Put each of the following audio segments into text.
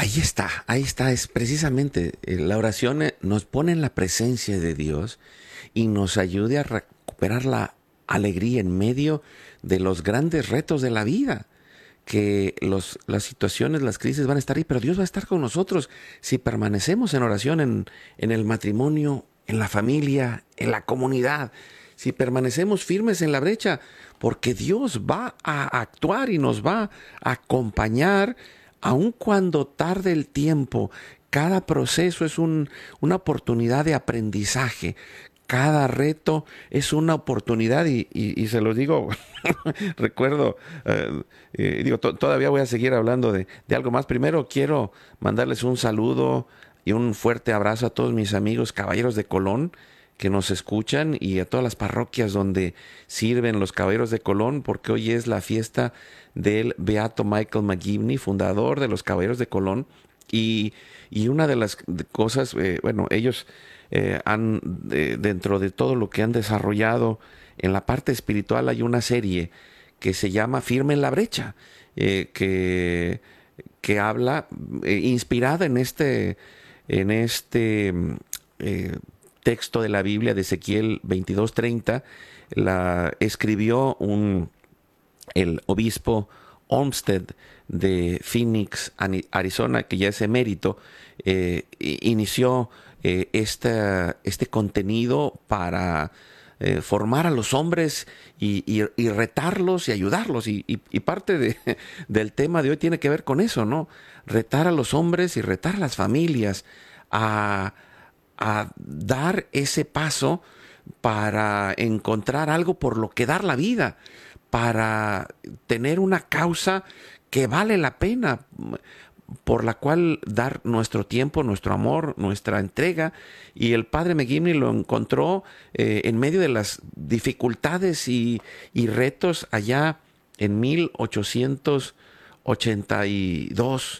ahí está, es precisamente la oración nos pone en la presencia de Dios y nos ayude a recuperar la alegría en medio de los grandes retos de la vida. Que las situaciones, las crisis van a estar ahí, pero Dios va a estar con nosotros si permanecemos en oración en el matrimonio, en la familia, en la comunidad, si permanecemos firmes en la brecha, porque Dios va a actuar y nos va a acompañar, aun cuando tarde el tiempo. Cada proceso es una oportunidad de aprendizaje. Cada reto es una oportunidad y se los digo, recuerdo, todavía voy a seguir hablando de algo más. Primero quiero mandarles un saludo y un fuerte abrazo a todos mis amigos caballeros de Colón que nos escuchan y a todas las parroquias donde sirven los caballeros de Colón, porque hoy es la fiesta del Beato Michael McGivney, fundador de los caballeros de Colón. Y una de las cosas, ellos dentro de todo lo que han desarrollado en la parte espiritual, hay una serie que se llama Firme en la Brecha, que habla, inspirada en este texto de la Biblia de Ezequiel 22:30, la escribió el obispo Olmsted de Phoenix, Arizona, que ya es emérito. Inició este contenido para formar a los hombres y retarlos y ayudarlos. Y parte del tema de hoy tiene que ver con eso, ¿no? Retar a los hombres y retar a las familias a dar ese paso para encontrar algo por lo que dar la vida, para tener una causa que vale la pena, por la cual dar nuestro tiempo, nuestro amor, nuestra entrega. Y el padre McGivney lo encontró en medio de las dificultades y retos allá en 1882.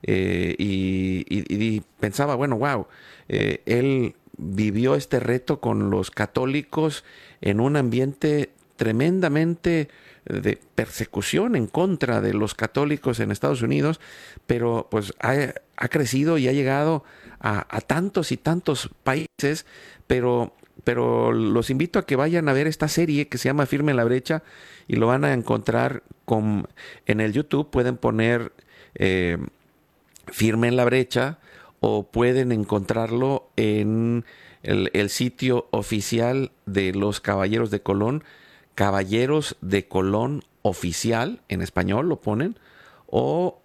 Y pensaba, bueno, wow, él vivió este reto con los católicos en un ambiente tremendamente de persecución en contra de los católicos en Estados Unidos, pero pues ha crecido y ha llegado a tantos y tantos países, pero los invito a que vayan a ver esta serie que se llama Firme en la Brecha y lo van a encontrar en el YouTube. Pueden poner Firme en la Brecha o pueden encontrarlo en el sitio oficial de los Caballeros de Colón, Caballeros de Colón Oficial, en español lo ponen, o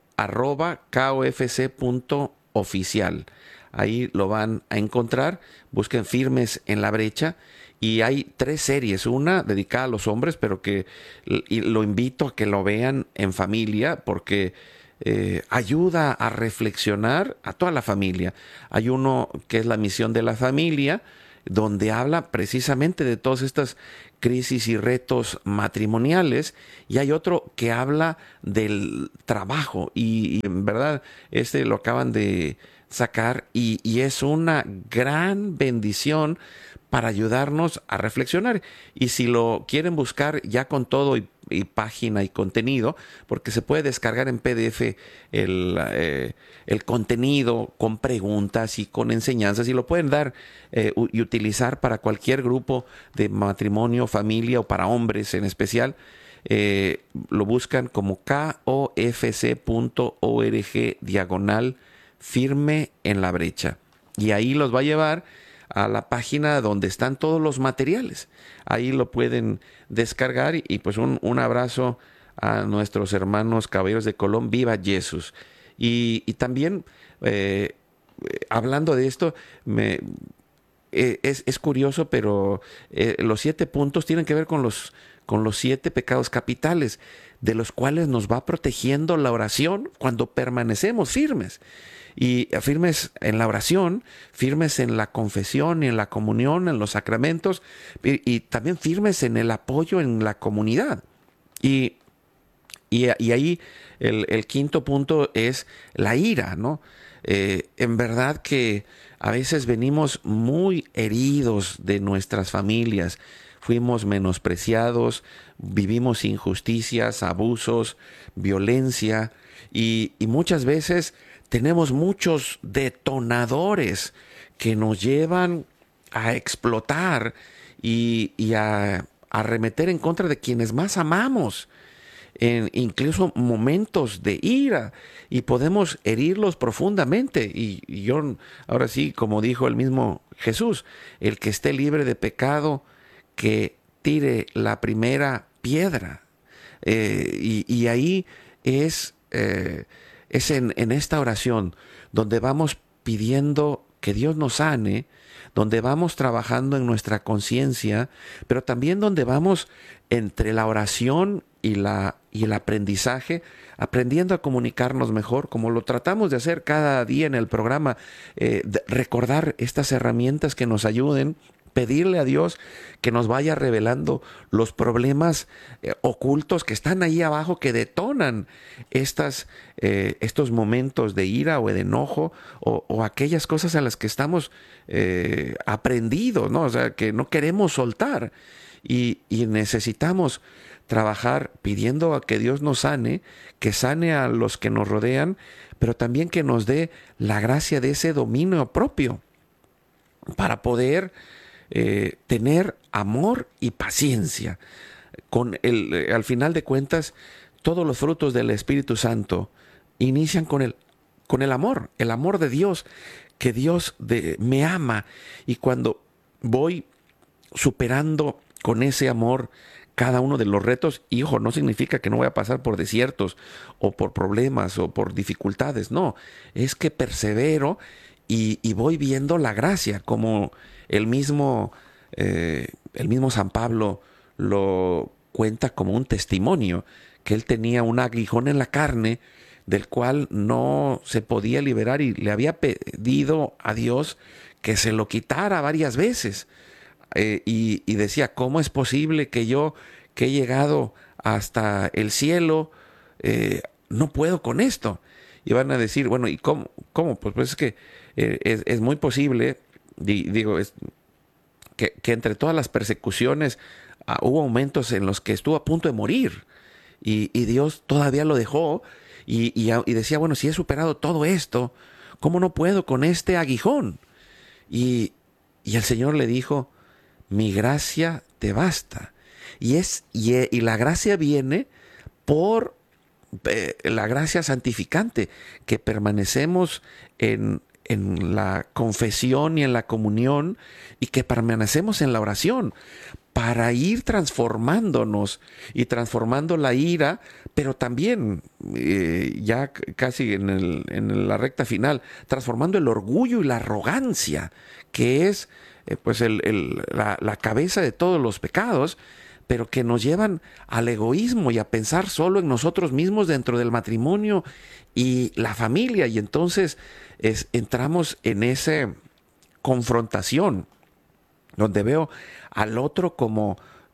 @kofc.oficial. Ahí lo van a encontrar, busquen Firmes en la Brecha. Y hay 3 series, una dedicada a los hombres, pero y lo invito a que lo vean en familia, porque ayuda a reflexionar a toda la familia. Hay uno que es la misión de la familia, donde habla precisamente de todas estas crisis y retos matrimoniales, y hay otro que habla del trabajo, y en verdad lo acaban de sacar y es una gran bendición para ayudarnos a reflexionar. Y si lo quieren buscar ya con todo y página y contenido, porque se puede descargar en PDF el contenido con preguntas y con enseñanzas, y lo pueden dar y utilizar para cualquier grupo de matrimonio, familia o para hombres en especial. Lo buscan como kofc.org/firme en la brecha, y ahí los va a llevar a la página donde están todos los materiales. Ahí lo pueden descargar y pues un abrazo a nuestros hermanos caballeros de Colón. Viva Jesús. Y también hablando de esto, es curioso, pero los 7 puntos tienen que ver con los 7 pecados capitales, de los cuales nos va protegiendo la oración cuando permanecemos firmes. Y firmes en la oración, firmes en la confesión y en la comunión, en los sacramentos, y también firmes en el apoyo en la comunidad. Y ahí el quinto punto es la ira, ¿no? En verdad que a veces venimos muy heridos de nuestras familias, fuimos menospreciados, vivimos injusticias, abusos, violencia y muchas veces tenemos muchos detonadores que nos llevan a explotar y a arremeter en contra de quienes más amamos, en incluso momentos de ira, y podemos herirlos profundamente. Y yo, ahora sí, como dijo el mismo Jesús, el que esté libre de pecado, que tire la primera piedra. Y ahí es en esta oración donde vamos pidiendo que Dios nos sane, donde vamos trabajando en nuestra conciencia, pero también donde vamos entre la oración y el aprendizaje, aprendiendo a comunicarnos mejor, como lo tratamos de hacer cada día en el programa, recordar estas herramientas que nos ayuden, pedirle a Dios que nos vaya revelando los problemas ocultos que están ahí abajo, que detonan estos momentos de ira o de enojo o aquellas cosas a las que estamos aprendidos, ¿no? O sea, que no queremos soltar y necesitamos trabajar pidiendo a que Dios nos sane, que sane a los que nos rodean, pero también que nos dé la gracia de ese dominio propio para poder tener amor y paciencia. Al final de cuentas, todos los frutos del Espíritu Santo inician con el amor de Dios, que Dios me ama, y cuando voy superando con ese amor cada uno de los retos, y ojo, no significa que no voy a pasar por desiertos o por problemas o por dificultades, no, es que persevero y voy viendo la gracia, como el mismo San Pablo lo cuenta como un testimonio, que él tenía un aguijón en la carne del cual no se podía liberar y le había pedido a Dios que se lo quitara varias veces. Y decía, ¿cómo es posible que yo, que he llegado hasta el cielo, no puedo con esto? Y van a decir, bueno, ¿y cómo? Pues es que es muy posible, digo, que entre todas las persecuciones hubo momentos en los que estuvo a punto de morir y Dios todavía lo dejó y decía, bueno, si he superado todo esto, ¿cómo no puedo con este aguijón? Y el Señor le dijo, mi gracia te basta. Y la gracia viene por la gracia santificante, que permanecemos en la confesión y en la comunión, y que permanecemos en la oración para ir transformándonos y transformando la ira, pero también ya casi en la recta final, transformando el orgullo y la arrogancia, que es pues la cabeza de todos los pecados, pero que nos llevan al egoísmo y a pensar solo en nosotros mismos dentro del matrimonio y la familia. Y entonces entramos en esa confrontación donde veo al otro como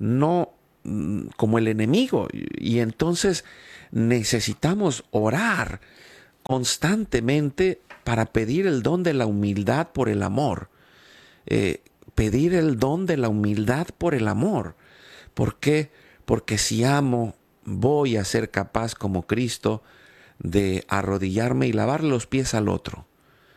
el enemigo. Y entonces necesitamos orar constantemente para pedir el don de la humildad por el amor. Pedir el don de la humildad por el amor. ¿Por qué? Porque si amo, voy a ser capaz como Cristo de arrodillarme y lavarle los pies al otro.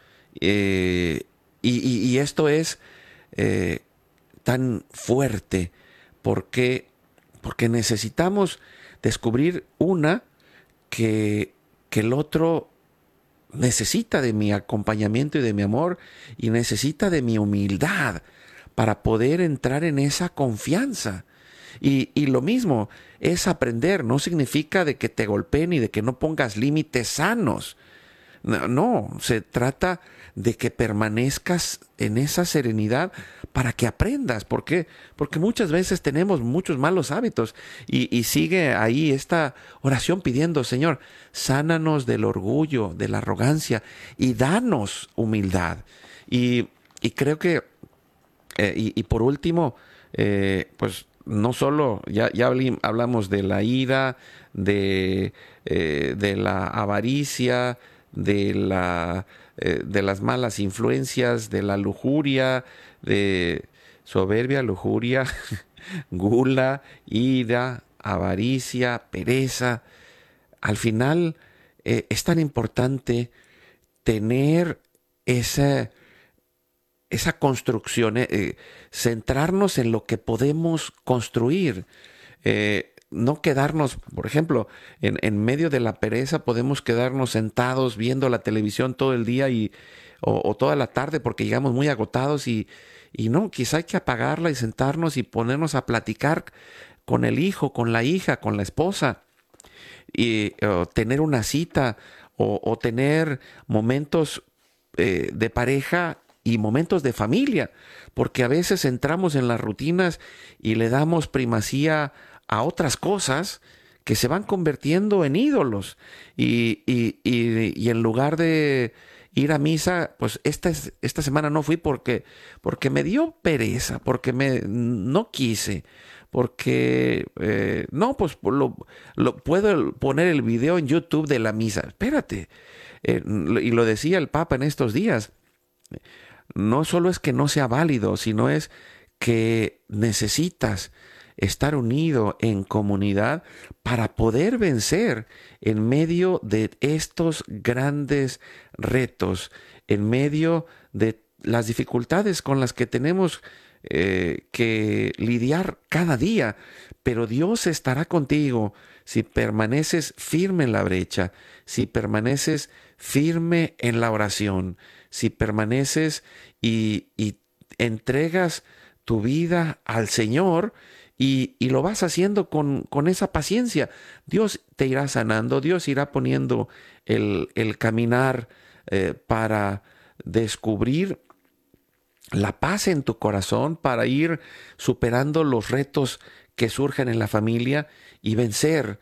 Y esto es tan fuerte porque necesitamos descubrir que el otro necesita de mi acompañamiento y de mi amor y necesita de mi humildad para poder entrar en esa confianza. Y lo mismo es aprender, no significa de que te golpeen y de que no pongas límites sanos. No, se trata de que permanezcas en esa serenidad para que aprendas. ¿Por qué? Porque muchas veces tenemos muchos malos hábitos y sigue ahí esta oración pidiendo, Señor, sánanos del orgullo, de la arrogancia y danos humildad. Y creo que, y por último, pues no solo, ya hablamos de la ira, de la avaricia, de las malas influencias, de la lujuria, de soberbia, lujuria Gula, ira, avaricia, pereza. Al final es tan importante tener esa, esa construcción, centrarnos en lo que podemos construir. No quedarnos, por ejemplo, en medio de la pereza podemos quedarnos sentados viendo la televisión todo el día o toda la tarde porque llegamos muy agotados y no, quizá hay que apagarla y sentarnos y ponernos a platicar con el hijo, con la hija, con la esposa o tener una cita o tener momentos de pareja y momentos de familia, porque a veces entramos en las rutinas y le damos primacía a otras cosas que se van convirtiendo en ídolos y en lugar de ir a misa, pues esta semana no fui porque me dio pereza, porque no quise, porque no, pues lo puedo poner el video en YouTube de la misa. Espérate, y lo decía el Papa en estos días, no solo es que no sea válido, sino es que necesitas estar unido en comunidad para poder vencer en medio de estos grandes retos, en medio de las dificultades con las que tenemos que lidiar cada día. Pero Dios estará contigo si permaneces firme en la brecha, si permaneces firme en la oración, si permaneces y entregas tu vida al Señor y lo vas haciendo con esa paciencia. Dios te irá sanando, Dios irá poniendo el caminar para descubrir la paz en tu corazón, para ir superando los retos que surgen en la familia y vencer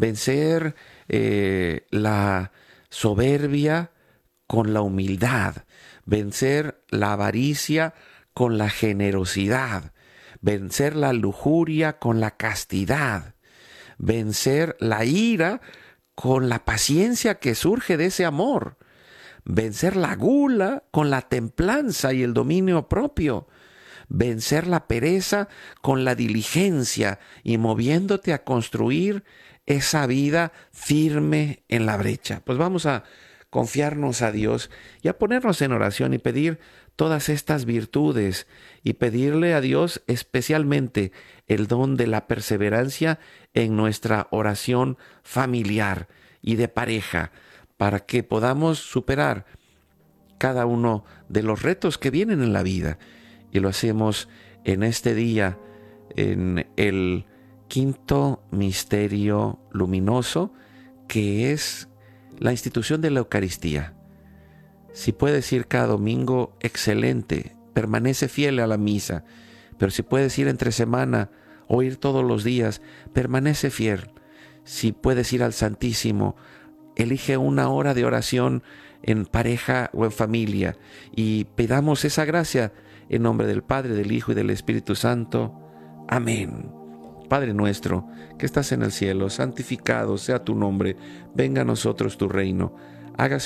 la soberbia con la humildad, vencer la avaricia con la generosidad, vencer la lujuria con la castidad, vencer la ira con la paciencia que surge de ese amor, vencer la gula con la templanza y el dominio propio, vencer la pereza con la diligencia y moviéndote a construir esa vida firme en la brecha. Pues vamos a confiarnos a Dios y a ponernos en oración y pedir todas estas virtudes y pedirle a Dios especialmente el don de la perseverancia en nuestra oración familiar y de pareja para que podamos superar cada uno de los retos que vienen en la vida. Y lo hacemos en este día, en el quinto misterio luminoso, que es la institución de la Eucaristía. Si puedes ir cada domingo, excelente, permanece fiel a la misa. Pero si puedes ir entre semana o ir todos los días, permanece fiel. Si puedes ir al Santísimo, elige una hora de oración en pareja o en familia y pidamos esa gracia en nombre del Padre, del Hijo y del Espíritu Santo. Amén. Padre nuestro, que estás en el cielo, santificado sea tu nombre. Venga a nosotros tu reino. Hágase